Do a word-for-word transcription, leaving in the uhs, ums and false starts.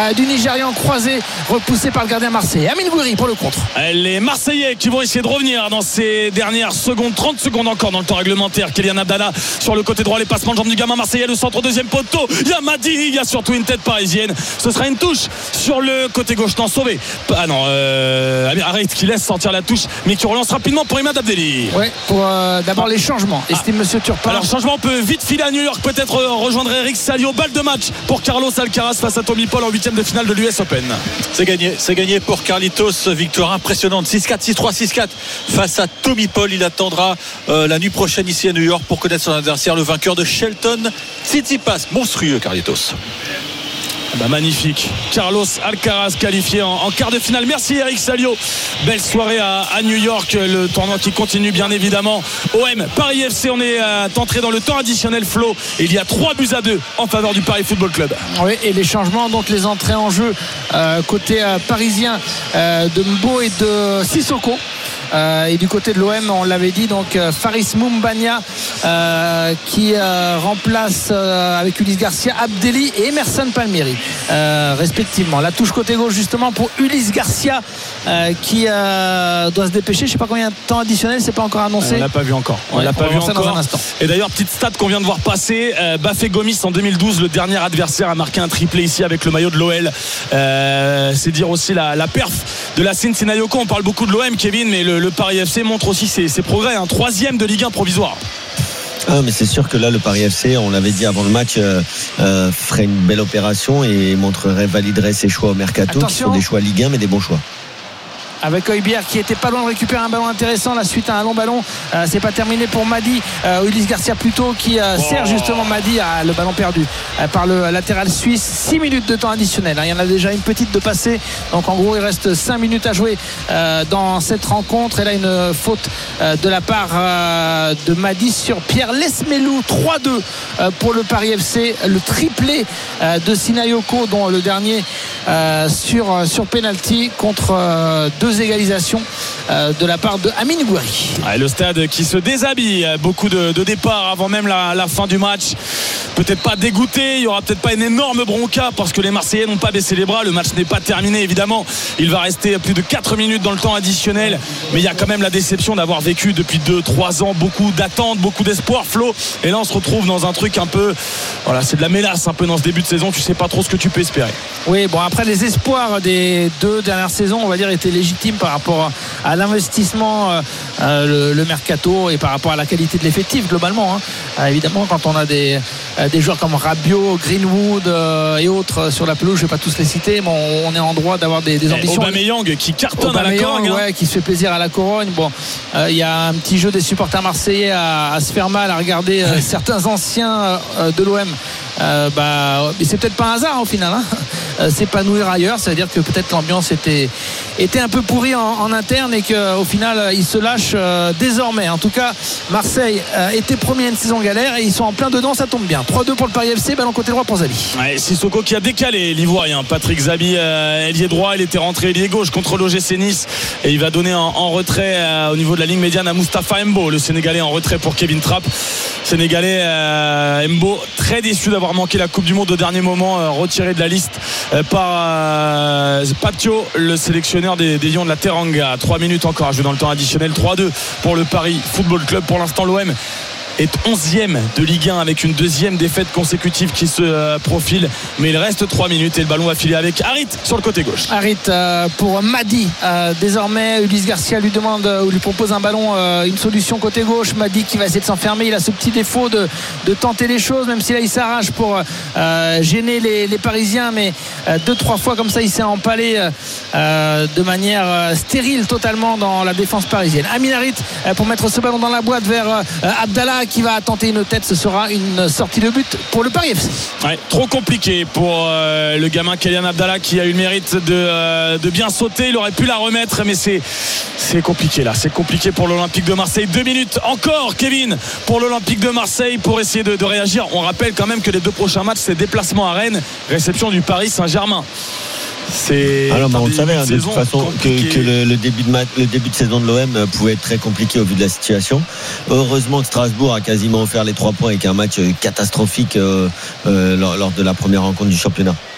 euh, du Nigérian croisé, repoussé par le gardien marseillais. Amine Gouiri pour le contre. Les Marseillais qui vont essayer de revenir dans ces dernières secondes, trente secondes encore dans le temps réglementaire. Kylian Abdallah sur le côté droit, les passements de jambes du gamin marseillais, le centre au deuxième poteau. Il y a Madi, il y a surtout une tête parisienne. Ce sera une touche sur le côté gauche. Non, sauvé. Ah non, euh, arrête qui laisse sortir la touche, mais qui relance rapidement pour Imad Abdelli. Oui, pour euh, d'abord les changements. Estime ah. Monsieur Turpin. Alors, changement, on peut vite filer à New York, peut-être euh, rejoindre Eric Salio. Balle de match pour Carlos Alcaraz face à Tommy Paul en huitième de finale de l'U S Open. C'est gagné, c'est gagné pour Carlitos. Victoire impressionnante, six quatre, six trois, six quatre face à Tommy Paul. Il attendra euh, la nuit prochaine ici à New York pour connaître son adversaire, le vainqueur de Shelton Tsitsipas. Monstrueux Carlitos. Bah magnifique, Carlos Alcaraz qualifié en, en quart de finale. Merci Eric Salio. Belle soirée à, à New York. Le tournoi qui continue bien évidemment. O M Paris F C, on est euh, entré dans le temps additionnel, Flo. Il y a trois buts à deux en faveur du Paris Football Club. Oui, et les changements, donc les entrées en jeu euh, côté euh, parisien euh, de Mbo et de Sissoko. Euh, et du côté de l'O M, on l'avait dit, donc euh, Faris Moumbagna euh, qui euh, remplace euh, avec Ulysse Garcia Abdelli et Emerson Palmieri euh, respectivement. La touche côté gauche justement pour Ulysse Garcia euh, qui euh, doit se dépêcher. Je ne sais pas combien de temps additionnel, c'est pas encore annoncé. On l'a pas vu encore. On ouais, l'a pas vu encore. Dans un instant. Et d'ailleurs, petite stat qu'on vient de voir passer, euh, Bafé Gomis en deux mille douze, le dernier adversaire, a marqué un triplé ici avec le maillot de l'O L. Euh, c'est dire aussi la, la perf de la Cincinnati. On parle beaucoup de l'O M, Kevin, mais le, le Paris F C montre aussi ses, ses progrès. Un troisième de Ligue un provisoire. Ah, mais c'est sûr que là le Paris F C, on l'avait dit avant le match, euh, euh, ferait une belle opération et montrerait, validerait ses choix au mercato. Attention. Qui sont des choix Ligue un mais des bons choix. Avec Højbjerg qui était pas loin de récupérer un ballon intéressant la suite à un long ballon. Euh, c'est pas terminé pour Madi. euh, Ulysse Garcia plutôt qui euh, oh. sert justement Madi à le ballon perdu euh, par le latéral suisse. Six minutes de temps additionnel, hein. Il y en a déjà une petite de passée, donc en gros il reste cinq minutes à jouer euh, dans cette rencontre. Et là une faute euh, de la part euh, de Madi sur Pierre Lesmelou. Trois deux euh, pour le Paris F C. Le triplé euh, de Sinayoko, dont le dernier euh, sur, euh, sur penalty contre euh, deux égalisations euh, de la part de Amine Gouiri. Ouais, le stade qui se déshabille, beaucoup de, de départs avant même la, la fin du match. Peut-être pas dégoûté, il y aura peut-être pas une énorme bronca parce que les Marseillais n'ont pas baissé les bras. Le match n'est pas terminé évidemment, il va rester plus de quatre minutes dans le temps additionnel, mais il y a quand même la déception d'avoir vécu depuis deux trois ans beaucoup d'attentes, beaucoup d'espoir, Flo, et là on se retrouve dans un truc un peu, voilà, c'est de la mélasse un peu dans ce début de saison. Tu sais pas trop ce que tu peux espérer. Oui, bon, après les espoirs des deux dernières saisons, on va dire, étaient légitimes par rapport à, à l'investissement, euh, euh, le, le mercato, et par rapport à la qualité de l'effectif globalement, hein. euh, évidemment quand on a des, euh, des joueurs comme Rabiot, Greenwood euh, et autres sur la pelouse, je ne vais pas tous les citer, mais on, on est en droit d'avoir des, des ambitions. Aubameyang qui cartonne à la Corogne, hein. ouais, qui se fait plaisir à la Corogne. Bon, il euh, y a un petit jeu des supporters marseillais à, à se faire mal à regarder euh, certains anciens euh, de l'O M. Euh, bah, mais c'est peut-être pas un hasard hein, au final, hein, euh, s'épanouir ailleurs, c'est-à-dire que peut-être l'ambiance était, était un peu pourrie en, en interne et qu'au final ils se lâchent euh, désormais. En tout cas, Marseille euh, était premier une saison galère et ils sont en plein dedans, ça tombe bien. trois deux pour le Paris F C, ballon côté droit pour Zabi. Ouais, Sissoko qui a décalé l'Ivoirien, Patrick Zabi, euh, ailier droit, il était rentré ailier gauche contre l'O G C Nice et il va donner en, en retrait euh, au niveau de la ligne médiane à Moustapha Mbo, le Sénégalais, en retrait pour Kevin Trapp. Sénégalais, euh, Mbo très déçu d'avoir manqué la Coupe du Monde au dernier moment, euh, retiré de la liste euh, par euh, Patio, le sélectionneur des, des Lions de la Teranga. Trois minutes encore à jouer dans le temps additionnel. Trois deux pour le Paris Football Club. Pour l'instant, l'O M est onzième de Ligue un avec une deuxième défaite consécutive qui se euh, profile, mais il reste trois minutes et le ballon va filer avec Harit sur le côté gauche. Harit euh, pour Madi, euh, désormais Ulysse Garcia lui demande euh, ou lui propose un ballon, euh, une solution côté gauche. Madi qui va essayer de s'enfermer, il a ce petit défaut de, de tenter les choses, même si là il s'arrache pour euh, gêner les, les Parisiens, mais euh, deux trois fois comme ça il s'est empalé euh, de manière euh, stérile totalement dans la défense parisienne. Amin Harit euh, pour mettre ce ballon dans la boîte vers euh, Abdallah qui va tenter une tête, ce sera une sortie de but pour le Paris F C. Ouais, trop compliqué pour euh, le gamin Kylian Abdallah qui a eu le mérite de, euh, de bien sauter, il aurait pu la remettre, mais c'est, c'est compliqué là, c'est compliqué pour l'Olympique de Marseille. Deux minutes encore, Kevin, pour l'Olympique de Marseille pour essayer de, de réagir. On rappelle quand même que les deux prochains matchs, c'est déplacement à Rennes, réception du Paris Saint-Germain. C'est Alors, bah, on le savait hein, de toute façon que, que le, le, début de match, le début de saison de l'O M pouvait être très compliqué au vu de la situation. Heureusement que Strasbourg a quasiment offert les trois points avec un match catastrophique euh, euh, lors, lors de la première rencontre du championnat.